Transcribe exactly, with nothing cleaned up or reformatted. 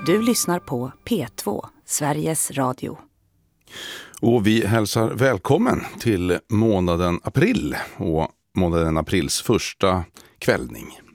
Du lyssnar på P två, Sveriges Radio. Och vi hälsar välkommen till månaden april och månaden aprils första kvällning.